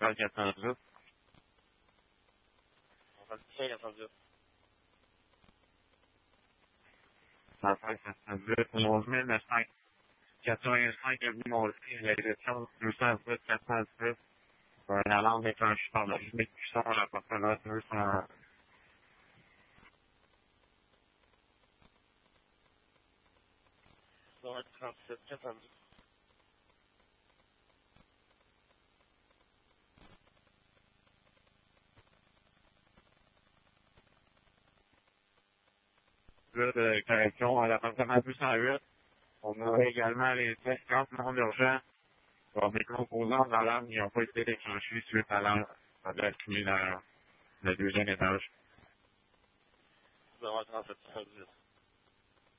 Central 410. On va le dire 410. Central 410, 11 985 avenue Montlhéry, la gestion 210 410. Une alarme déclenchée par le chemin qui sort à la porte-là 200. Ça va être 37 410. Là, de correction à l'appartement 208. On a également les tests non urgents. Pour mes composants d'alarme qui n'ont pas été déclenchés suite à la fumée dans le deuxième étage. Ça va être 37 410.